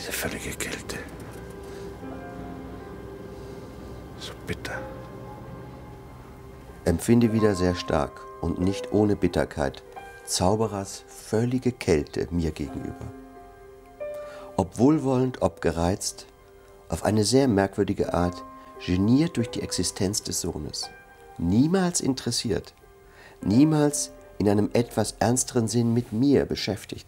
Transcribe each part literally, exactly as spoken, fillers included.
Diese völlige Kälte. So bitter. Empfinde wieder sehr stark und nicht ohne Bitterkeit Zauberers völlige Kälte mir gegenüber. Ob wohlwollend, ob gereizt, auf eine sehr merkwürdige Art, geniert durch die Existenz des Sohnes. Niemals interessiert, niemals in einem etwas ernsteren Sinn mit mir beschäftigt.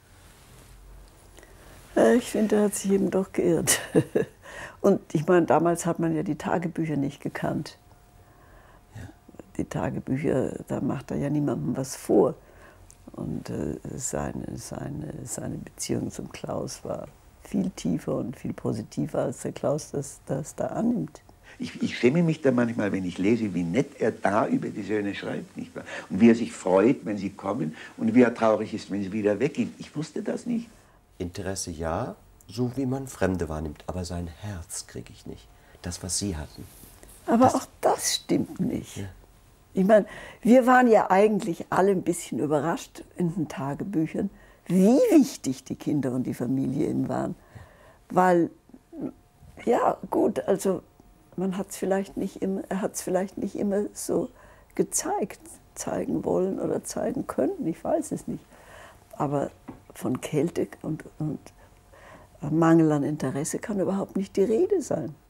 Ich finde, er hat sich eben doch geirrt. Und ich meine, damals hat man ja die Tagebücher nicht gekannt. Ja. Die Tagebücher, da macht er ja niemandem was vor. Und äh, seine, seine, seine Beziehung zum Klaus war viel tiefer und viel positiver, als der Klaus das, das da annimmt. Ich, ich schäme mich da manchmal, wenn ich lese, wie nett er da über die Söhne schreibt, nicht wahr? Und wie er sich freut, wenn sie kommen, und wie er traurig ist, wenn sie wieder weggehen. Ich wusste das nicht. Interesse ja, so wie man Fremde wahrnimmt, aber sein Herz kriege ich nicht. Das, was Sie hatten. Aber das, auch das stimmt nicht. Ja. Ich meine, wir waren ja eigentlich alle ein bisschen überrascht in den Tagebüchern, wie wichtig die Kinder und die Familie ihm waren. Weil, ja gut, also man hat es vielleicht nicht immer, er hat es vielleicht nicht immer so gezeigt, zeigen wollen oder zeigen können, ich weiß es nicht. Aber von Kälte und, und Mangel an Interesse kann überhaupt nicht die Rede sein.